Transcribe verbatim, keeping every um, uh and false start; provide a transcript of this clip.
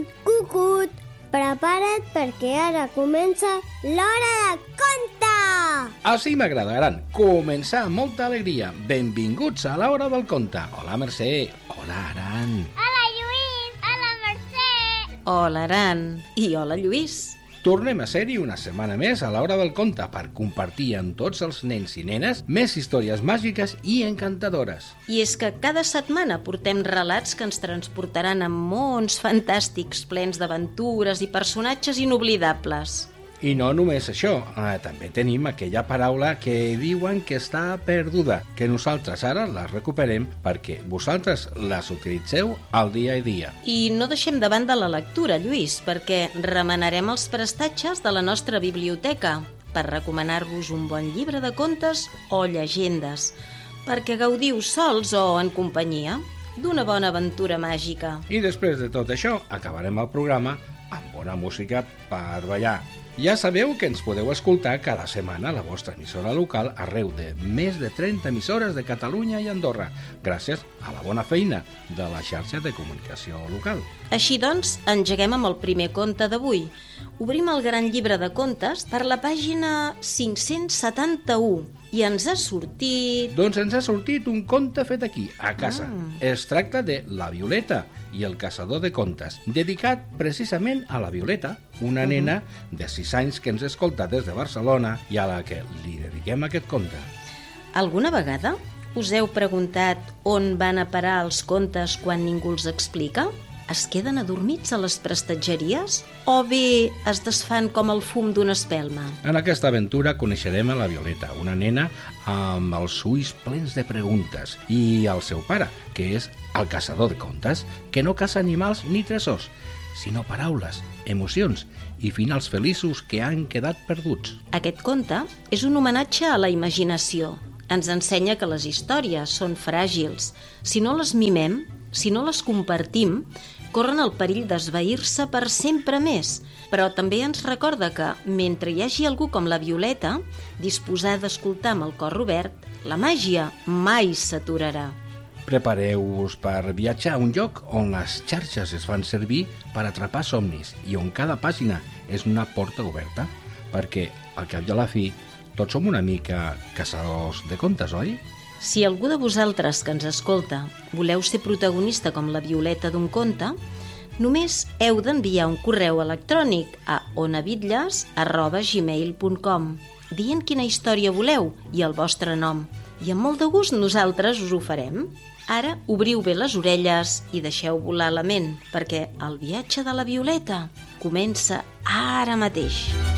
Cucut, prepara't perquè ara comença l'Hora de Conte! Així m'agradaran. Començar amb molta alegria. Benvinguts a l'Hora del Conte. Hola, Mercè. Hola, Aran. Hola, Lluís! Hola, Mercè! Hola, Aran. I hola, Lluís. Tornem a ser-hi una setmana més a l'Hora del Conte per compartir amb tots els nens i nenes més històries màgiques i encantadores. I és que cada setmana portem relats que ens transportaran a mons fantàstics plens d'aventures i personatges inoblidables. I no només això, eh, també tenim aquella paraula que diuen que està perduda, que nosaltres ara la recuperem perquè vosaltres les utilitzeu al dia a dia. I no deixem de banda la lectura, Lluís, perquè remenarem els prestatges de la nostra biblioteca per recomanar-vos un bon llibre de contes o llegendes, perquè gaudiu sols o en companyia d'una bona aventura màgica. I després de tot això, acabarem el programa amb bona música per ballar. Ja sabeu que ens podeu escoltar cada setmana a la vostra emissora local arreu de més de trenta emissores de Catalunya i Andorra, gràcies a la bona feina de la xarxa de comunicació local. Així doncs, engeguem amb el primer conte d'avui. Obrim el gran llibre de contes per la pàgina cinc-cents setanta-u i ens ha sortit... Doncs ens ha sortit un conte fet aquí, a casa. Ah. Es tracta de La Violeta i el caçador de contes, dedicat precisament a la Violeta, una nena de sis anys que ens escolta des de Barcelona i a la que li dediquem aquest conte. Alguna vegada us heu preguntat on van a parar els contes quan ningú els explica? Es queden adormits a les prestatgeries? O bé es desfan com el fum d'una espelma? En aquesta aventura coneixerem a la Violeta, una nena amb els ulls plens de preguntes, i el seu pare, que és el caçador de contes, que no caça animals ni tresors, sinó paraules, emocions i finals feliços que han quedat perduts. Aquest conte és un homenatge a la imaginació. Ens ensenya que les històries són fràgils. Si no les mimem, si no les compartim, corren el perill d'esvair-se per sempre més. Però també ens recorda que, mentre hi hagi algú com la Violeta, disposada a escoltar amb el cor obert, la màgia mai s'aturarà. Prepareu-vos per viatjar a un lloc on les xarxes es fan servir per atrapar somnis i on cada pàgina és una porta oberta, perquè, al cap i a la fi, tots som una mica caçadors de contes, oi? Si algú de vosaltres que ens escolta voleu ser protagonista com la Violeta d'un conte, només heu d'enviar un correu electrònic a onabitlles arroba gmail punt com dient quina història voleu i el vostre nom. I amb molt de gust nosaltres us ho farem. Ara obriu bé les orelles i deixeu volar la ment, perquè el viatge de la Violeta comença ara mateix.